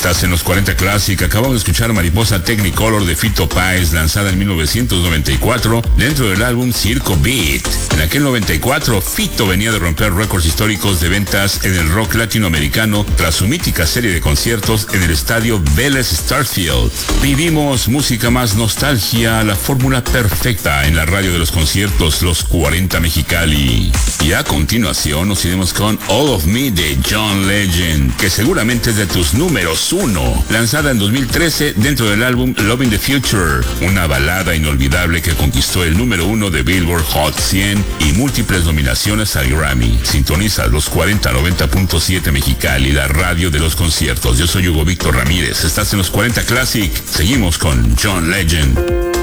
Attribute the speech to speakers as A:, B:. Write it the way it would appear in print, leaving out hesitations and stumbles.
A: Estás en los 40 Classic. Acabamos de escuchar Mariposa Technicolor de Fito Páez, lanzada en 1994 dentro del álbum Circo Beat. En aquel 94, Fito venía de romper récords históricos de ventas en el rock latinoamericano tras su mítica serie de conciertos en el estadio Vélez Sarsfield. Vivimos música más nostalgia, la fórmula perfecta en la radio de los conciertos, los 40 Mexicali. Y a continuación nos iremos con All of Me de John Legend, que seguramente es de tus números 1, lanzada en 2013 dentro del álbum Loving the Future, una balada inolvidable que conquistó el número 1 de Billboard Hot 100 y múltiples nominaciones al Grammy. Sintoniza los 4090.7 Mexicali, la radio de los conciertos. Yo soy Hugo Víctor Ramírez, estás en los 40 Classic. Seguimos con John Legend.